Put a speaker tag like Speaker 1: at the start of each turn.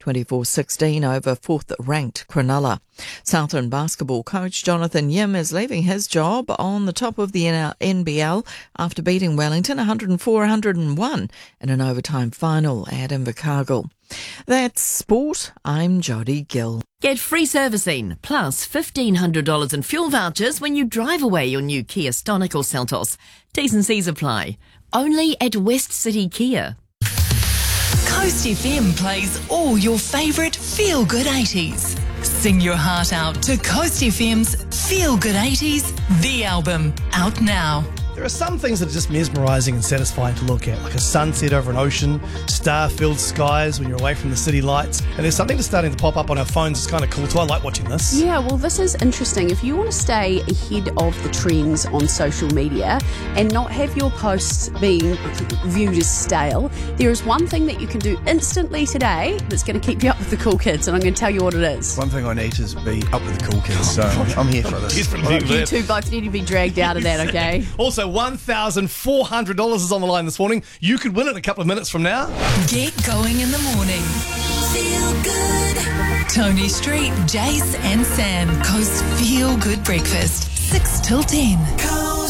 Speaker 1: 24-16 over fourth-ranked Cronulla. Southland basketball coach Jonathan Yim is leaving his job on the top of the NBL after beating Wellington 104-101 in an overtime final at Invercargill. That's sport. I'm Jodie Gill.
Speaker 2: Get free servicing, plus $1,500 in fuel vouchers when you drive away your new Kia Stonic or Seltos. T's and C's apply. Only at West City Kia.
Speaker 3: Coast FM plays all your favourite feel-good 80s. Sing your heart out to Coast FM's Feel Good 80s, the album, out now.
Speaker 4: There are some things that are just mesmerising and satisfying to look at, like a sunset over an ocean, star-filled skies when you're away from the city lights, and there's something that's starting to pop up on our phones that's kind of cool too. I like watching this.
Speaker 5: Yeah, well, this is interesting. If you want to stay ahead of the trends on social media and not have your posts being viewed as stale, there is one thing that you can do instantly today that's going to keep you up with the cool kids, and I'm going to tell you what it is.
Speaker 6: One thing I need is be up with the cool kids, so I'm here for this.
Speaker 5: You two both need to be dragged out of that, okay?
Speaker 4: Also, $1,400 is on the line this morning. You could win it in a couple of minutes from now.
Speaker 3: Get going in the morning. Feel good. Tony Street, Jace and Sam. Coast Feel Good Breakfast, 6 till 10.